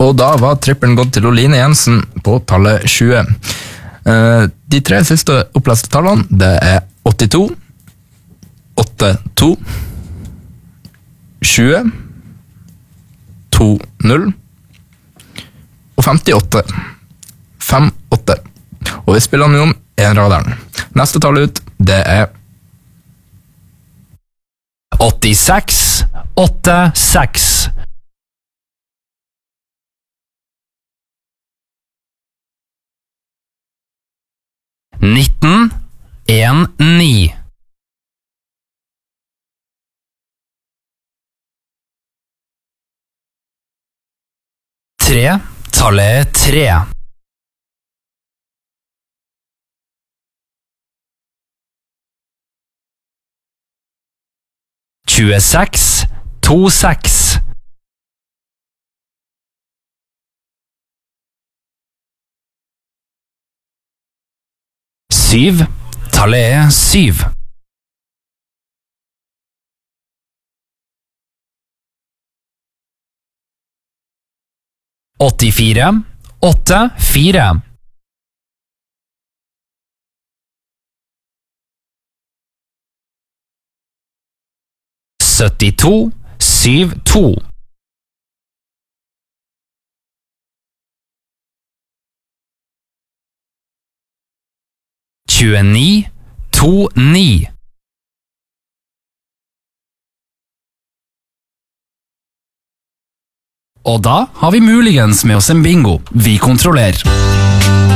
Og da var trippelen gått til Oline Jensen på tallet 20. De 3 siste oppleste tallene, det er 82, 82, 20, 2-0 og 58. 5-8. Og vi spiller nå om enraderen. Neste tall ut, det er 86, 86. 19, 1, 9. 3, tallet 3. 26, 26. 7, tallet 7. 84, 8, 4. 72, 7, 2. 29, 2, 9. 'Og da har vi muligens med oss en bingo. Vi kontrollerer.